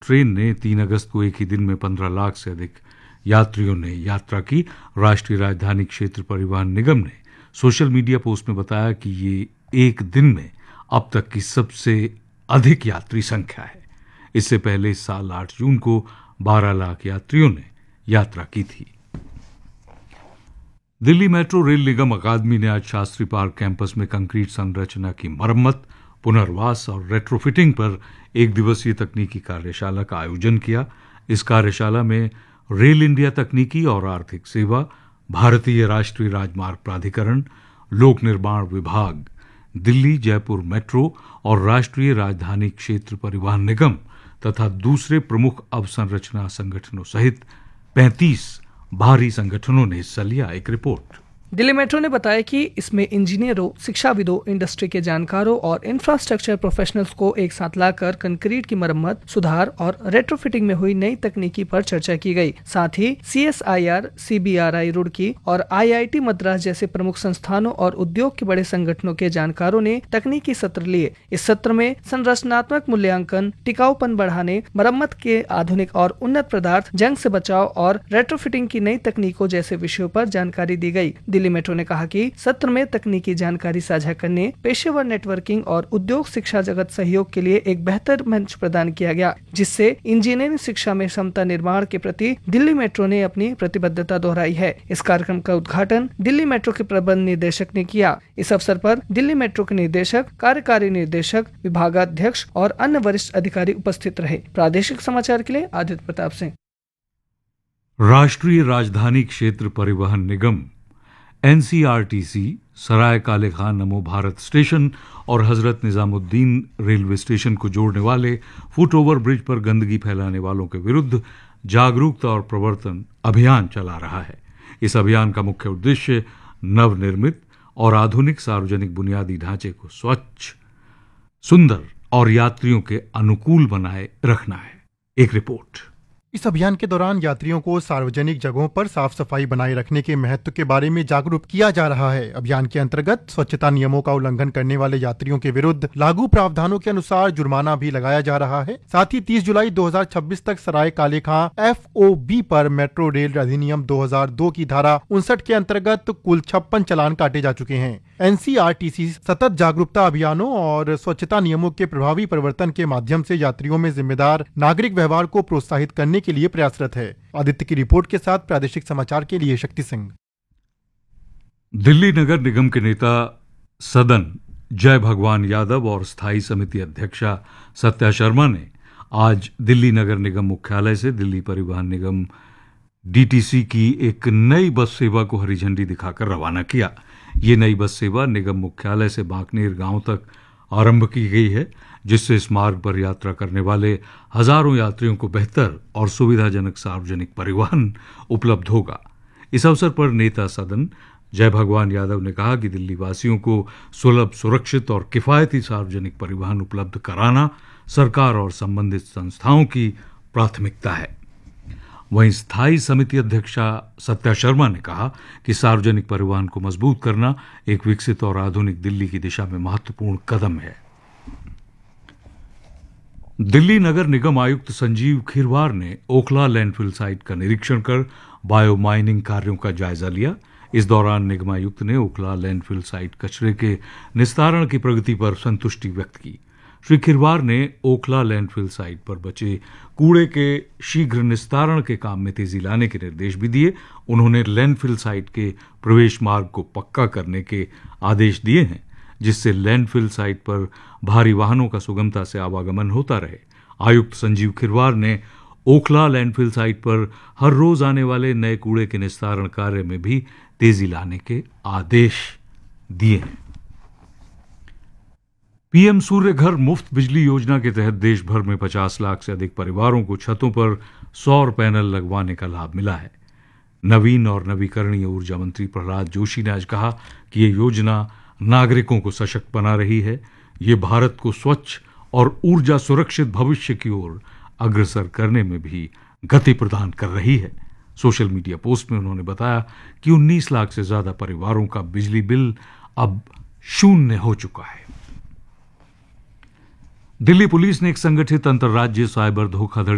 Train ने 3 अगस्त को एक ही दिन में 15 लाख से अधिक यात्रियों ने यात्रा की। राष्ट्रीय राजधानी क्षेत्र परिवहन निगम ने सोशल मीडिया पोस्ट में बताया कि ये एक दिन में अब तक की सबसे अधिक यात्री संख्या है। इससे पहले इस साल 8 जून को 12 लाख यात्रियों ने यात्रा की थी। दिल्ली मेट्रो रेल निगम अकादमी ने आज शास्त्री पार्क कैंपस में कंक्रीट संरचना की मरम्मत, पुनर्वास और रेट्रोफिटिंग पर एक दिवसीय तकनीकी कार्यशाला का आयोजन किया। इस कार्यशाला में रेल इंडिया तकनीकी और आर्थिक सेवा, भारतीय राष्ट्रीय राजमार्ग प्राधिकरण, लोक निर्माण विभाग, दिल्ली जयपुर मेट्रो और राष्ट्रीय राजधानी क्षेत्र परिवहन निगम तथा दूसरे प्रमुख अवसंरचना संगठनों सहित 35 बाहरी संगठनों ने हिस्सा लिया। एक रिपोर्ट। दिल्ली मेट्रो ने बताया कि इसमें इंजीनियरों, शिक्षाविदों, इंडस्ट्री के जानकारों और इंफ्रास्ट्रक्चर प्रोफेशनल्स को एक साथ लाकर कंक्रीट की मरम्मत, सुधार और रेट्रोफिटिंग में हुई नई तकनीकी पर चर्चा की गई। साथ ही CSIR, CBRI रुड़की और IIT मद्रास जैसे प्रमुख संस्थानों और उद्योग के बड़े संगठनों के जानकारों ने तकनीकी सत्र लिए। इस सत्र में संरचनात्मक मूल्यांकन, टिकाऊपन बढ़ाने, मरम्मत के आधुनिक और उन्नत पदार्थ, जंग से बचाव और रेट्रोफिटिंग की नई तकनीकों जैसे विषयों पर जानकारी दी गई। दिल्ली मेट्रो ने कहा कि सत्र में तकनीकी जानकारी साझा करने, पेशेवर नेटवर्किंग और उद्योग शिक्षा जगत सहयोग के लिए एक बेहतर मंच प्रदान किया गया, जिससे इंजीनियरिंग शिक्षा में क्षमता निर्माण के प्रति दिल्ली मेट्रो ने अपनी प्रतिबद्धता दोहराई है। इस कार्यक्रम का उद्घाटन दिल्ली मेट्रो के प्रबंध निदेशक ने किया। इस अवसर पर दिल्ली मेट्रो के निदेशक, कार्यकारी निदेशक, विभागाध्यक्ष और अन्य वरिष्ठ अधिकारी उपस्थित रहे। प्रादेशिक समाचार के लिए आदित्य प्रताप सिंह। राष्ट्रीय राजधानी क्षेत्र परिवहन निगम NCRTC सराय काले खान नमो भारत स्टेशन और हजरत निजामुद्दीन रेलवे स्टेशन को जोड़ने वाले फुट ओवर ब्रिज पर गंदगी फैलाने वालों के विरुद्ध जागरूकता और प्रवर्तन अभियान चला रहा है। इस अभियान का मुख्य उद्देश्य नवनिर्मित और आधुनिक सार्वजनिक बुनियादी ढांचे को स्वच्छ, सुंदर और यात्रियों के अनुकूल बनाए रखना है। एक रिपोर्ट। इस अभियान के दौरान यात्रियों को सार्वजनिक जगहों पर साफ सफाई बनाए रखने के महत्व के बारे में जागरूक किया जा रहा है। अभियान के अंतर्गत स्वच्छता नियमों का उल्लंघन करने वाले यात्रियों के विरुद्ध लागू प्रावधानों के अनुसार जुर्माना भी लगाया जा रहा है। साथ ही 30 जुलाई 2026 तक सराय काले खां FOB पर मेट्रो रेल अधिनियम 2002 की धारा 59 के अंतर्गत कुल 56 चालान काटे जा चुके हैं। NCRTC सतत जागरूकता अभियानों और स्वच्छता नियमों के प्रभावी परिवर्तन के माध्यम से यात्रियों में जिम्मेदार नागरिक व्यवहार को प्रोत्साहित करने के लिए प्रयासरत है। आदित्य की रिपोर्ट के साथ प्रादेशिक समाचार के लिए शक्ति सिंह। दिल्ली नगर निगम के नेता सदन जय भगवान यादव और स्थायी समिति अध्यक्षा सत्या शर्मा ने आज दिल्ली नगर निगम मुख्यालय से दिल्ली परिवहन निगम DTC की एक नई बस सेवा को हरी झंडी दिखाकर रवाना किया। ये नई बस सेवा निगम मुख्यालय से बांकनेर गांव तक आरंभ की गई है, जिससे इस मार्ग पर यात्रा करने वाले हजारों यात्रियों को बेहतर और सुविधाजनक सार्वजनिक परिवहन उपलब्ध होगा। इस अवसर पर नेता सदन जय भगवान यादव ने कहा कि दिल्ली वासियों को सुलभ, सुरक्षित और किफायती सार्वजनिक परिवहन उपलब्ध कराना सरकार और संबंधित संस्थाओं की प्राथमिकता है। वहीं स्थायी समिति अध्यक्षा सत्या शर्मा ने कहा कि सार्वजनिक परिवहन को मजबूत करना एक विकसित और आधुनिक दिल्ली की दिशा में महत्वपूर्ण कदम है। दिल्ली नगर निगम आयुक्त संजीव खीरवार ने ओखला लैंडफिल साइट का निरीक्षण कर बायो माइनिंग कार्यों का जायजा लिया। इस दौरान निगमायुक्त ने ओखला लैंडफिल साइट कचरे के निस्तारण की प्रगति पर संतुष्टि व्यक्त की। श्री खीरवार ने ओखला लैंडफिल साइट पर बचे कूड़े के शीघ्र निस्तारण के काम में तेजी लाने के निर्देश भी दिए। उन्होंने लैंडफिल साइट के प्रवेश मार्ग को पक्का करने के आदेश दिए हैं, जिससे लैंडफिल साइट पर भारी वाहनों का सुगमता से आवागमन होता रहे। आयुक्त संजीव खीरवार ने ओखला लैंडफिल साइट पर हर रोज आने वाले नए कूड़े के निस्तारण कार्य में भी तेजी लाने के आदेश दिए हैं। पीएम सूर्य घर मुफ्त बिजली योजना के तहत देश भर में 50 लाख से अधिक परिवारों को छतों पर सौर पैनल लगवाने का लाभ मिला है। नवीन और नवीकरणीय ऊर्जा मंत्री प्रहलाद जोशी ने आज कहा कि ये योजना नागरिकों को सशक्त बना रही है। ये भारत को स्वच्छ और ऊर्जा सुरक्षित भविष्य की ओर अग्रसर करने में भी गति प्रदान कर रही है। सोशल मीडिया पोस्ट में उन्होंने बताया कि 19 लाख से ज्यादा परिवारों का बिजली बिल अब शून्य हो चुका है। दिल्ली पुलिस ने एक संगठित अंतर्राज्यीय साइबर धोखाधड़ी